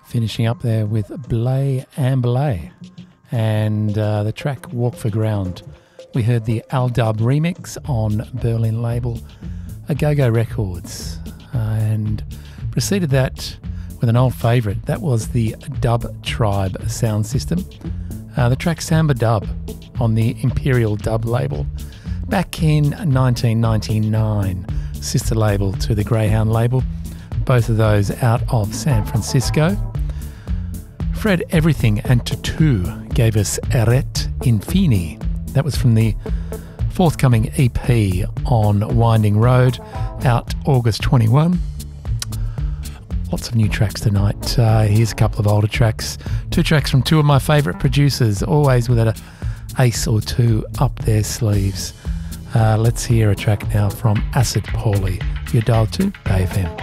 Finishing up there with Blay and Belay and the track Walk for Ground. We heard the Al-Dub remix on Berlin label Go-Go Records and preceded that with an old favourite. That was the Dub Tribe sound system. The track Samba Dub on the Imperial Dub label back in 1999, sister label to the Greyhound label, both of those out of San Francisco. Fred Everything and Tutu gave us Eret Infini. That was from the forthcoming EP on Winding Road, out August 21. Lots of new tracks tonight. Here's a couple of older tracks. 2 tracks from 2 of my favourite producers, always with an ace or 2 up their sleeves. Let's hear a track now from Acid Paulie. You're dialed to Bay FM.